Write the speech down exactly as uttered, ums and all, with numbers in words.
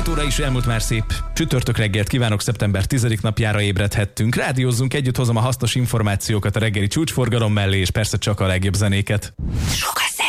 Két óra is elmúlt, már szép csütörtök reggelt kívánok, szeptember tizedik napjára ébredhettünk. Rádiózzunk együtt, hozom a hasznos információkat a reggeli csúcsforgalom mellé, és persze csak a legjobb zenéket. Sokat